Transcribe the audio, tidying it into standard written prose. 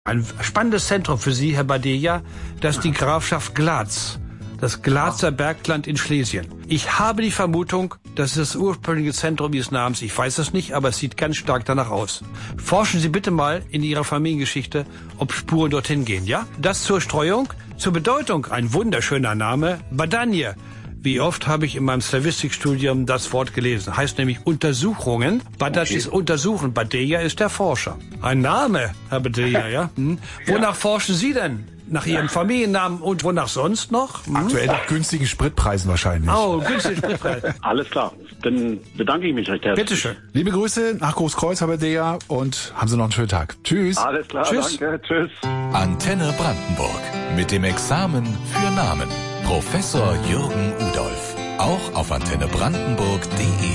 Ein spannendes Zentrum für Sie, Herr Badeja, das ist die Grafschaft Glatz, das Glatzer Bergland in Schlesien. Ich habe die Vermutung, das ist das ursprüngliche Zentrum Ihres Namens. Ich weiß es nicht, aber es sieht ganz stark danach aus. Forschen Sie bitte mal in Ihrer Familiengeschichte, ob Spuren dorthin gehen, ja? Das zur Streuung. Zur Bedeutung, ein wunderschöner Name, Badanje. Wie oft habe ich in meinem Slavistikstudium das Wort gelesen? Heißt nämlich Untersuchungen. Badat ist untersuchen, Badeja ist der Forscher. Ein Name, Herr Badeja, ja? Wonach forschen Sie denn? Nach Ihrem Familiennamen und wonach sonst noch? Aktuell nach günstigen Spritpreisen wahrscheinlich. Oh, günstige Spritpreise. Alles klar, dann bedanke ich mich recht herzlich. Bitteschön. Liebe Grüße nach Großkreuz, Herr Badeja, und haben Sie noch einen schönen Tag. Tschüss. Alles klar, Tschüss. danke, tschüss. Antenne Brandenburg. Mit dem Examen für Namen. Professor Jürgen Udolph. Auch auf antennebrandenburg.de.